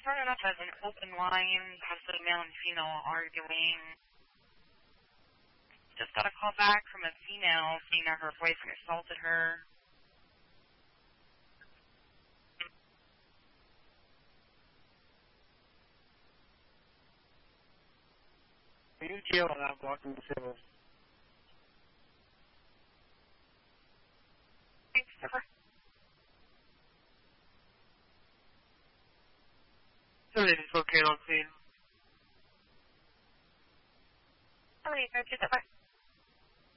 started off as an open line, possibly male and female arguing. Just got a call back from a female saying that her boyfriend assaulted her. You jail and I'll go out to the civil. Thanks, Trevor. Everything's okay on scene. All right, go to the